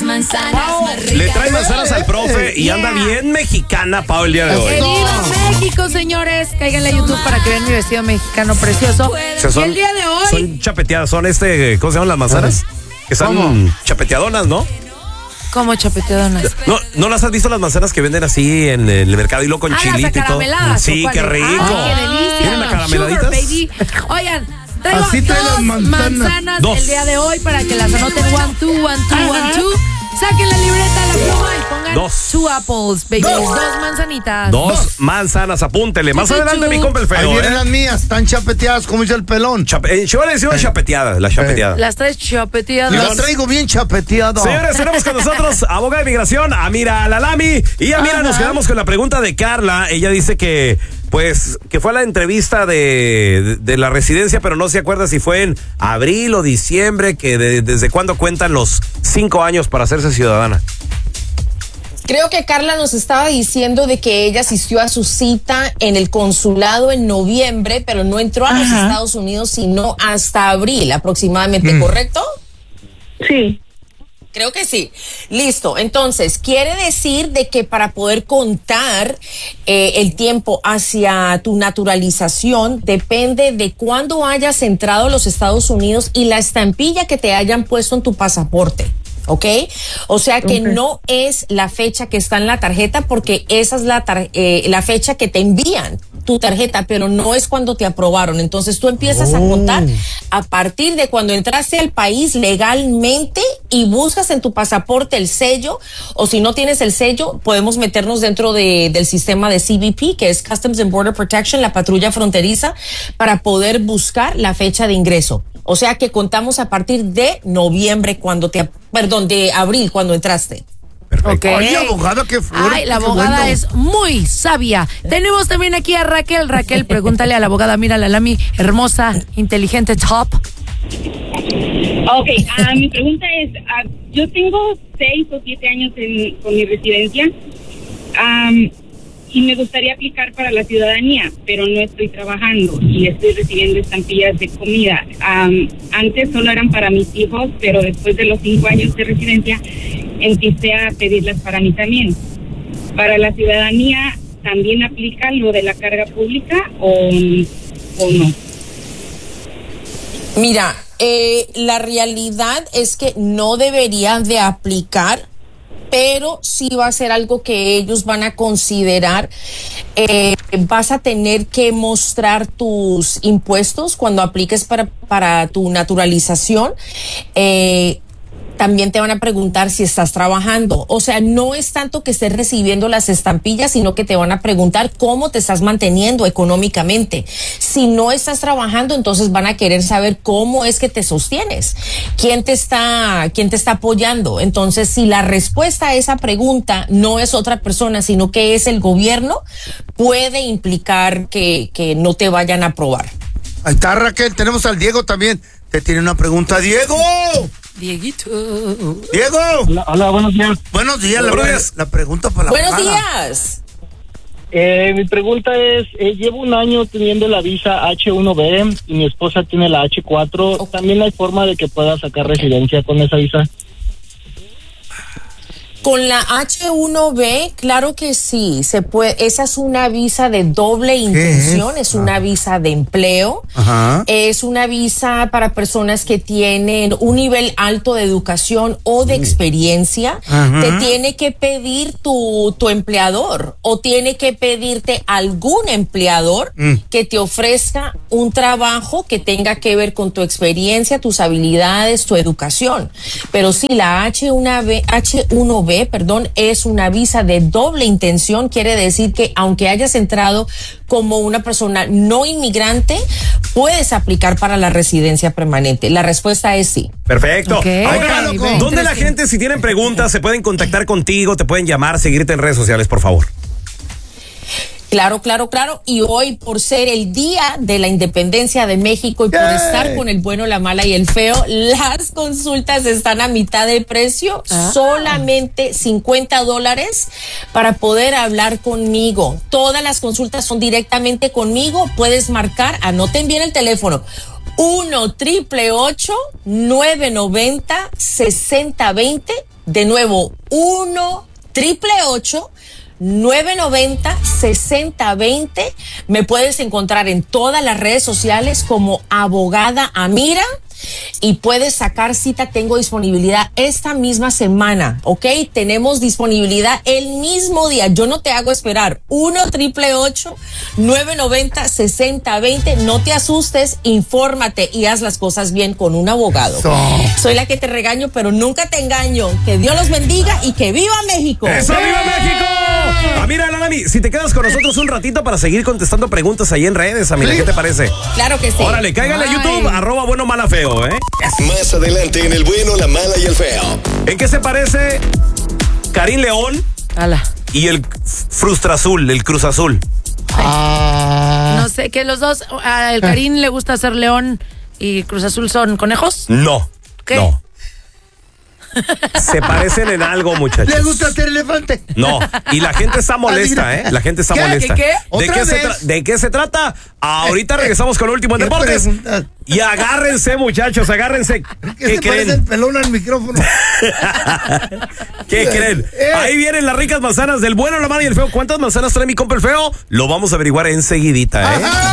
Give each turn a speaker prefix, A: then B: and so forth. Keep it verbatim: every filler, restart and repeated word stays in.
A: manzanas
B: Pau,
A: más ricas.
B: le trae manzanas al profe y
A: Yeah.
B: anda bien mexicana, Pau, el día de hoy.
C: ¡Que viva México, señores! Cáiganle a YouTube para que vean mi vestido mexicano precioso.
B: O sea, son,
C: y el día de hoy...
B: son chapeteadas, son este, ¿cómo se llaman las manzanas? Que son
D: ¿Cómo?
B: chapeteadonas, ¿no?
C: ¿Cómo chapeteadonas?
B: ¿No no las has visto las manzanas que venden así en el mercado y luego con
C: Ah, las
B: chilito y todo?
C: acarameladas,
B: Sí,
C: ¿o
B: qué
C: cuáles?
B: rico.
C: ¡Ay, qué delicia!
B: ¿Tienen acarameladitas?
C: Sugar, baby. Oigan, traigo
D: Así trae
C: dos
D: las manzanas.
C: manzanas
B: Dos.
C: el día de hoy para que las anoten one, two, one, two, one, two. Saquen la libreta, la pluma y pongan
B: Dos.
C: two apples, baby.
D: Dos.
C: Dos manzanitas.
B: Dos manzanas, apúntele. Más
C: Chu, chu,
B: adelante,
C: chu.
B: mi compa el
D: Ahí
B: feo,
D: vienen
B: ¿eh?
D: las mías, están chapeteadas, como dice el pelón.
B: Chape- eh, yo le decimos chapeteadas, la chapeteada.
C: Las tres chapeteadas.
D: Las traigo bien chapeteadas.
B: Señores, tenemos con nosotros abogada de migración, Amira Lalami. Y Amira, nos quedamos con la pregunta de Carla. Ella dice que, pues, que fue a la entrevista de, de, de la residencia, pero no se acuerda si fue en abril o diciembre, que de- desde cuándo cuentan los cinco años para hacerse ciudadana.
E: Creo que Carla nos estaba diciendo de que ella asistió a su cita en el consulado en noviembre, pero no entró a los Estados Unidos sino hasta abril aproximadamente, ¿correcto?
F: Sí.
E: Creo que sí. Listo. Entonces, quiere decir de que para poder contar eh, el tiempo hacia tu naturalización depende de cuándo hayas entrado a los Estados Unidos y la estampilla que te hayan puesto en tu pasaporte. ¿Ok? O sea que
F: Ok.
E: no es la fecha que está en la tarjeta porque esa es la, tar- eh, la fecha que te envían tu tarjeta, pero no es cuando te aprobaron. Entonces tú empiezas a contar a partir de cuando entraste al país legalmente y buscas en tu pasaporte el sello, o si no tienes el sello, podemos meternos dentro de, del sistema de C B P, que es Customs and Border Protection, la patrulla fronteriza, para poder buscar la fecha de ingreso. O sea que contamos a partir de noviembre cuando te, perdón, de abril cuando entraste.
C: Ok.
D: Oye, abogada, qué fuerte.
C: Ay, la
D: qué
C: abogada
D: bueno.
C: es muy sabia. Tenemos también aquí a Raquel. Raquel, pregúntale a la abogada, mira, Lalami, hermosa, inteligente, top.
F: Ok, ah, mi pregunta es, ah, yo tengo seis o siete años en- con mi residencia am, y me gustaría aplicar para la ciudadanía, pero no estoy trabajando y estoy recibiendo estampillas de comida. Am, antes solo eran para mis hijos, pero después de los cinco años de residencia empecé a pedirlas para mí también. Para la ciudadanía, ¿también aplica lo de la carga pública o, o no?
E: Mira, eh, la realidad es que no deberían de aplicar, pero sí va a ser algo que ellos van a considerar. Eh, vas a tener que mostrar tus impuestos cuando apliques para, para tu naturalización. Eh, también te van a preguntar si estás trabajando. O sea, no es tanto que estés recibiendo las estampillas, sino que te van a preguntar cómo te estás manteniendo económicamente. Si no estás trabajando, entonces van a querer saber cómo es que te sostienes. ¿Quién te está, quién te está apoyando? Entonces, si la respuesta a esa pregunta no es otra persona, sino que es el gobierno, puede implicar que, que no te vayan a aprobar.
D: Ahí está, Raquel. Tenemos al Diego también. Te tiene una pregunta, Diego.
C: Dieguito.
D: Diego.
G: Hola, hola, buenos días.
D: Buenos días. La,
B: Buenos
D: pre-
B: días.
D: la pregunta para la
E: Buenos
D: abogada.
E: días.
G: Eh, mi pregunta es, eh, llevo un año teniendo la visa H uno B y mi esposa tiene la H cuatro.
E: Ok.
G: ¿También hay forma de que pueda sacar residencia con esa visa?
E: Con la H uno B, claro que sí, se puede. Esa es una visa de doble intención,
D: es?
E: es una visa de empleo,
D: Ajá.
E: es una visa para personas que tienen un nivel alto de educación o de experiencia.
D: Ajá.
E: Te tiene que pedir tu, tu empleador o tiene que pedirte algún empleador
D: Mm.
E: que te ofrezca un trabajo que tenga que ver con tu experiencia, tus habilidades, tu educación. Pero sí, la H uno B, H uno B, perdón, es una visa de doble intención. Quiere decir que aunque hayas entrado como una persona no inmigrante, puedes aplicar para la residencia permanente. La respuesta es sí.
B: Perfecto.
C: Ok,
B: Abogada,
D: very
B: ¿dónde la
C: interesting.
B: gente, si tienen preguntas, se pueden contactar contigo, te pueden llamar, seguirte en redes sociales, por favor?
E: Claro, claro, claro. Y hoy, por ser el Día de la Independencia de México y por
D: Yay.
E: estar con el bueno, la mala y el feo, las consultas están a mitad de precio,
C: Ah.
E: solamente cincuenta dólares para poder hablar conmigo. Todas las consultas son directamente conmigo. Puedes marcar, anoten bien el teléfono, uno triple ocho nueve noventa sesenta veinte. De nuevo, uno triple ocho nueve noventa sesenta veinte. Me puedes encontrar en todas las redes sociales como Abogada Amira. Y puedes sacar cita, tengo disponibilidad esta misma semana, ¿ok? Tenemos disponibilidad el mismo día, yo no te hago esperar. uno triple ocho nueve noventa sesenta veinte. No te asustes, infórmate y haz las cosas bien con un abogado.
D: So.
E: Soy la que te regaño, pero nunca te engaño. Que Dios los bendiga y que viva México.
B: ¡Eso, viva México! Ah, mira, Lalami, si te quedas con nosotros un ratito para seguir contestando preguntas ahí en redes, Amira, ¿qué te parece?
E: Claro que sí.
B: Órale, cáigale a YouTube, arroba bueno mala feo, ¿eh?
A: Más adelante en El Bueno, la Mala y el Feo.
B: ¿En qué se parece Karim León
C: Ala.
B: y el Frustra Azul, el Cruz Azul?
D: Ah.
C: No sé, que los dos, a el Karim le gusta ser león y Cruz Azul son conejos.
B: No.
C: ¿Qué?
B: No. Se parecen en algo, muchachos.
D: ¿Le gusta ser elefante?
B: No, y la gente está molesta, ¿eh? La gente está
D: ¿Qué?
B: molesta.
C: ¿Qué, qué?
B: ¿De
D: ¿Otra
B: qué, se
D: vez?
B: tra- ¿De qué se trata? Ahorita regresamos con el último en
D: ¿Qué
B: deportes.
D: preguntas?
B: Y agárrense, muchachos, agárrense.
D: ¿Qué,
B: ¿Qué
D: se parece el
B: creen?
D: pelón al micrófono?
B: ¿Qué creen?
D: Eh.
B: Ahí vienen las ricas manzanas del bueno, la mala y el feo. ¿Cuántas manzanas trae mi compa el feo? Lo vamos a averiguar enseguidita, ¿eh?
D: Ajá.